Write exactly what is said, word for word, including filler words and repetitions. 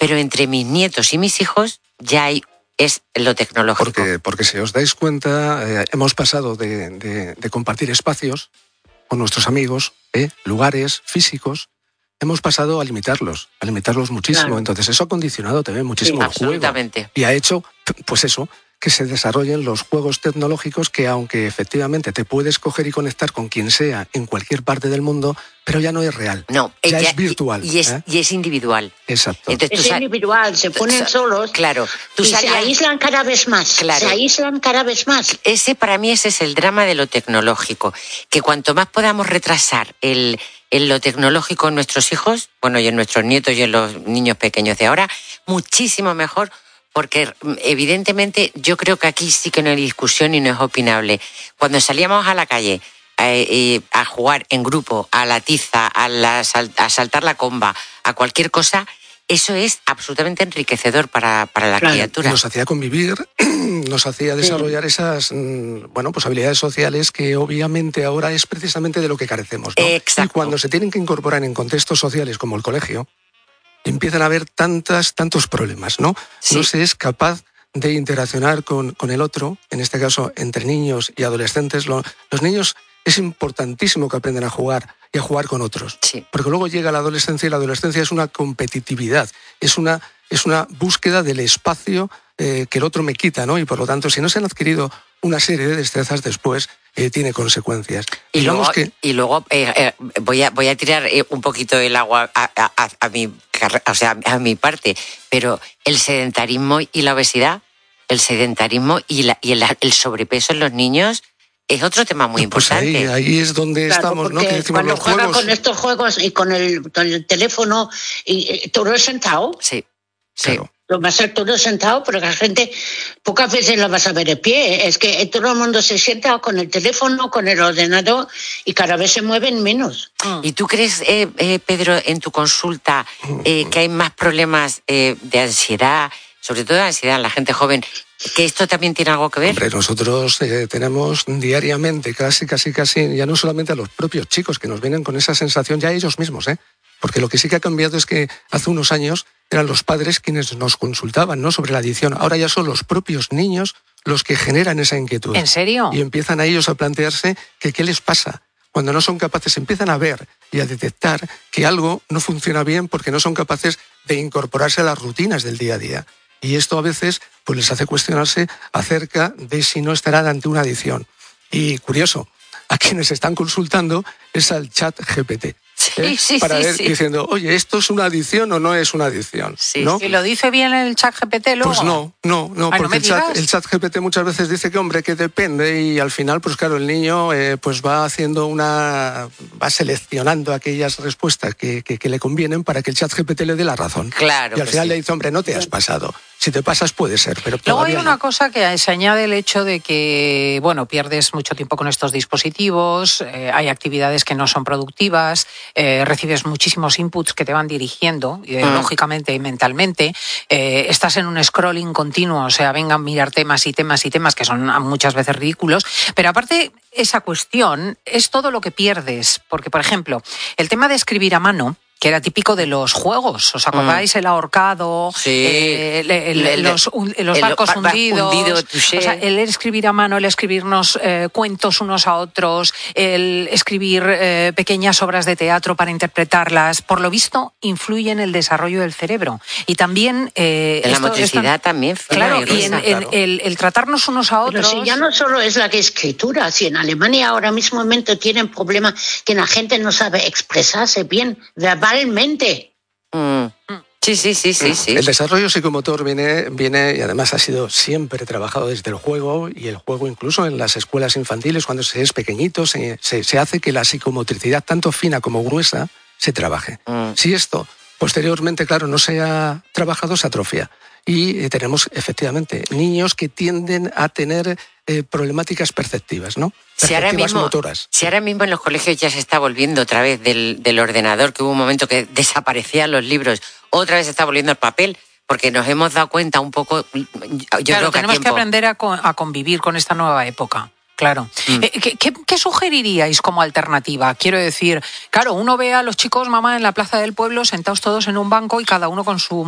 pero entre mis nietos y mis hijos ya hay, es lo tecnológico. Porque, porque si os dais cuenta, eh, hemos pasado de, de, de compartir espacios con nuestros amigos, eh, lugares físicos, hemos pasado a limitarlos, a limitarlos muchísimo. Claro. Entonces eso ha condicionado también muchísimo sí, el absolutamente. juego. Y ha hecho, pues eso, que se desarrollen los juegos tecnológicos que, aunque efectivamente te puedes coger y conectar con quien sea en cualquier parte del mundo, pero ya no es real. No, ya, ya es virtual. Y, y, es, ¿eh? y es individual. Exacto. Entonces, es individual, se ponen solos. Claro. Tú y salías, se aíslan cada vez más. Claro. Se aíslan cada vez más. Ese, para mí, ese es el drama de lo tecnológico. Que cuanto más podamos retrasar el, el lo tecnológico en nuestros hijos, bueno, y en nuestros nietos y en los niños pequeños de ahora, muchísimo mejor. Porque evidentemente yo creo que aquí sí que no hay discusión y no es opinable. Cuando salíamos a la calle eh, eh, a jugar en grupo, a la tiza, a, la, a saltar la comba, a cualquier cosa, eso es absolutamente enriquecedor para, para la claro, criatura. Nos hacía convivir, nos hacía desarrollar sí. esas bueno, pues habilidades sociales que obviamente ahora es precisamente de lo que carecemos, ¿no? Exacto. Y cuando se tienen que incorporar en contextos sociales como el colegio, empiezan a haber tantas, tantos problemas, ¿no? Sí. No se es capaz de interaccionar con, con el otro, en este caso entre niños y adolescentes. Lo, los niños es importantísimo que aprendan a jugar y a jugar con otros. Sí. Porque luego llega la adolescencia y la adolescencia es una competitividad, es una, es una búsqueda del espacio eh, que el otro me quita, ¿no? Y por lo tanto, si no se han adquirido una serie de destrezas después, eh, tiene consecuencias. Y Digamos luego, que... y luego eh, eh, voy, a, voy a tirar eh, un poquito del agua a, a, a, a, mi, o sea, a mi parte, pero el sedentarismo y la obesidad, el sedentarismo y, la, y el, el sobrepeso en los niños es otro tema muy pues importante. Ahí, ahí es donde claro, estamos, ¿no? Que decimos cuando los juegan juegos... con estos juegos y con el, con el teléfono, y, y todo sentado. Sí, sí. Claro. Lo va a ser todo sentado, pero la gente pocas veces la vas a ver de pie. Es que todo el mundo se sienta con el teléfono, con el ordenador y cada vez se mueven menos. ¿Y tú crees, eh, eh, Pedro, en tu consulta eh, que hay más problemas eh, de ansiedad, sobre todo de ansiedad en la gente joven, que esto también tiene algo que ver? Hombre, nosotros eh, tenemos diariamente, casi, casi, casi, ya no solamente a los propios chicos que nos vienen con esa sensación, ya ellos mismos, ¿eh? Porque lo que sí que ha cambiado es que hace unos años eran los padres quienes nos consultaban, ¿no?, sobre la adicción. Ahora ya son los propios niños los que generan esa inquietud. ¿En serio? Y empiezan a ellos a plantearse que qué les pasa. Cuando no son capaces, empiezan a ver y a detectar que algo no funciona bien porque no son capaces de incorporarse a las rutinas del día a día. Y esto a veces pues, les hace cuestionarse acerca de si no estarán ante una adicción. Y curioso, a quienes están consultando es al chat G P T. Sí, sí, para sí, ver, sí. diciendo, oye, ¿esto es una adicción o no es una adicción? Sí, ¿no? ¿Y lo dice bien el chat G P T luego? Pues no, no, no, Ay, porque ¿no me el, chat, digas? el chat G P T muchas veces dice que, hombre, que depende y al final, pues claro, el niño eh, pues va haciendo una... va seleccionando aquellas respuestas que, que, que le convienen para que el chat G P T le dé la razón. Claro. Y al final sí. le dice, hombre, no te has pasado. Si te pasas puede ser, pero luego hay una no. cosa que se añade el hecho de que, bueno, pierdes mucho tiempo con estos dispositivos, eh, hay actividades que no son productivas, eh, recibes muchísimos inputs que te van dirigiendo ideológicamente mm. y mentalmente, eh, estás en un scrolling continuo, o sea, vengan a mirar temas y temas y temas que son muchas veces ridículos, pero aparte esa cuestión es todo lo que pierdes, porque, por ejemplo, el tema de escribir a mano, que era típico de los juegos, ¿os acordáis? Mm. El ahorcado, sí. eh, el, el, el, los, un, los el barcos bar, hundidos, hundido, o sea, el escribir a mano, el escribirnos eh, cuentos unos a otros, el escribir eh, pequeñas obras de teatro para interpretarlas, por lo visto influye en el desarrollo del cerebro. Y también... Eh, en esto, la motricidad esto, también. Claro, y en, claro. en el, el tratarnos unos a otros... Pero si ya no solo es la escritura, si en Alemania ahora mismo momento tienen problemas que la gente no sabe expresarse bien, verbalmente. Mm. Sí, sí, sí, sí, sí. El desarrollo psicomotor viene, viene y además ha sido siempre trabajado desde el juego y el juego incluso en las escuelas infantiles cuando se es pequeñito se, se, se hace que la psicomotricidad tanto fina como gruesa se trabaje. Mm. Si esto posteriormente, claro, no se ha trabajado, se atrofia. Y eh, tenemos efectivamente niños que tienden a tener eh, problemáticas perceptivas, ¿no? Perceptivas si ahora mismo, motoras. Si ahora mismo en los colegios ya se está volviendo otra vez del, del ordenador, que hubo un momento que desaparecían los libros, otra vez se está volviendo el papel, porque nos hemos dado cuenta un poco... Yo claro, creo que tenemos tiempo... que aprender a, con, a convivir con esta nueva época. Claro. Mm. Eh, ¿qué, qué, ¿Qué sugeriríais como alternativa? Quiero decir, claro, uno ve a los chicos, mamá, en la plaza del pueblo, sentados todos en un banco y cada uno con su